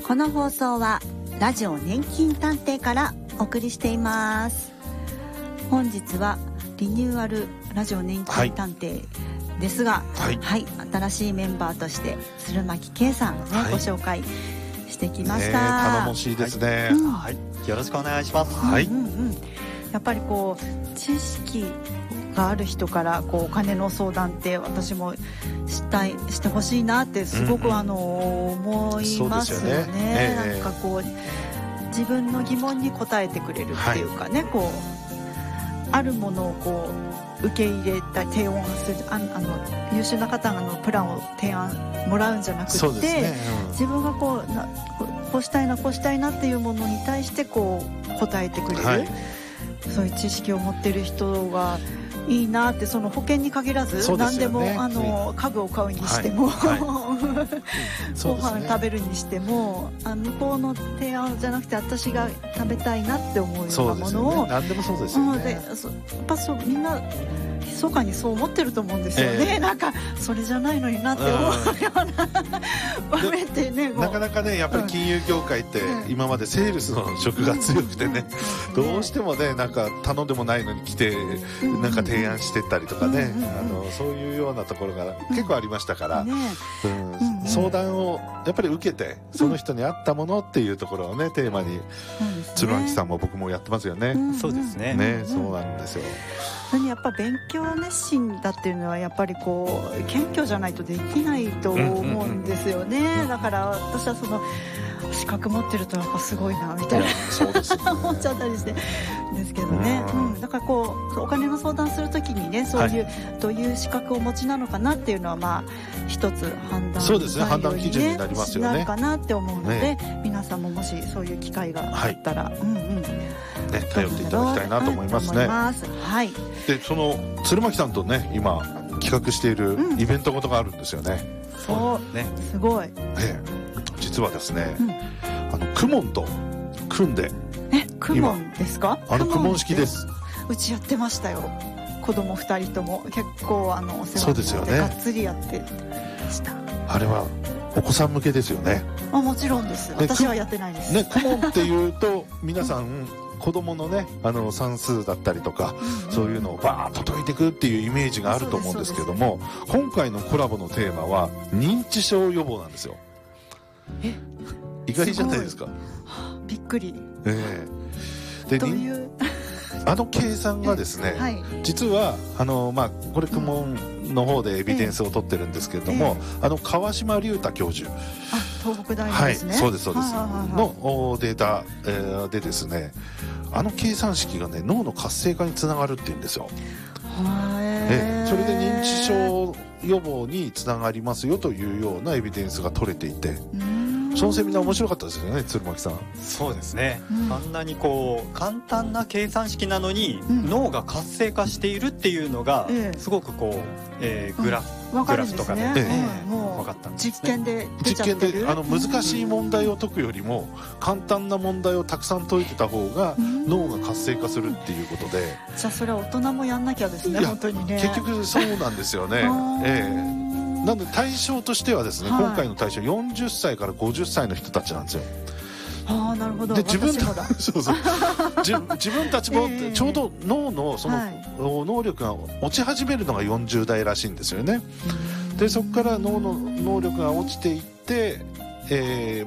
この放送はラジオ年金探偵からお送りしています。本日はリニューアルラジオ年金探偵ですが、新しいメンバーとして鶴巻圭さんを、ご紹介してきました。 頼もしいですね。 よろしくお願いします。 やっぱりこう知識がある人からお金の相談って私もしてほしいなってすごく思いますよね。なんか自分の疑問に答えてくれるっていうかね、あるものを受け入れた提案する優秀な方のプランを提案もらうんじゃなくて、自分がこうしたいなこうしたいなっていうものに対して答えてくれる、そういう知識を持ってる人がいいなって。その保険に限らず、何でも家具を買うにしても、ご飯食べるにしても、向こうの提案じゃなくて私が食べたいなって思うようなものを、 何でもそうですよね。 やっぱみんな密かにそう思ってると思うんですよね。なんかそれじゃないのになって思うような場面ってね。 なかなかね、やっぱり金融業界って今までセールスの色が強くてね、どうしてもね、なんか頼んでもないのに来てなんか提案してったりとかね、そういうようなところが結構ありましたから、相談をやっぱり受けて、その人に合ったものっていうところをねテーマに、鶴巻さんも僕もやってますよね。 そうですね。 そうなんですよ。 やっぱ勉強熱心だっていうのはやっぱり謙虚じゃないとできないと思うんですよね。だから私は資格持ってるとやっぱすごいなみたいな思っちゃったりしてですけどね。だからお金の相談するときにね、そういうどういう資格をお持ちなのかなっていうのは一つ判断基準になりますよね。なるかなって思うので、皆さんももしそういう機会があったら、 頼っていただきたいなと思いますね。で、その鶴巻さんとね、今企画しているイベントごとがあるんですよね。 そうね、すごい。 実はですね、クモンと組んで、 クモンですか？ クモン式です。 うちやってましたよ。子供2人とも結構お世話になってがっつりやってました。 あれはお子さん向けですよね。 もちろんです。私はやってないです。 クモンっていうと皆さん子供のね、算数だったりとか、そういうのをバーッと解いていくっていうイメージがあると思うんですけども、今回のコラボのテーマは認知症予防なんですよ。意外じゃないですか。 びっくり。 で、 どういう計算がですね、実はこれクモンの方でエビデンスを取ってるんですけれども、川島隆太教授、 東北大学ですね。 そうですのデータでですね、計算式がね脳の活性化につながるっていうんですよ。それで認知症予防につながりますよというようなエビデンスが取れていて、そのセミナー面白かったですよね、鶴巻さん。 そうですね。あんなに簡単な計算式なのに、脳が活性化しているっていうのが、すごくグラフとかで分かったんですね。 実験で出ちゃってる。 難しい問題を解くよりも簡単な問題をたくさん解いてた方が脳が活性化するっていうことで。 じゃあそれは大人もやんなきゃですね。本当にね。 結局そうなんですよね。なので対象としてはですね、今回の対象40歳から50歳の人たちなんですよ。 なるほど。 で自分たちもちょうど脳の能力が落ち始めるのが40代らしいんですよね。でそこから脳の能力が落ちていって、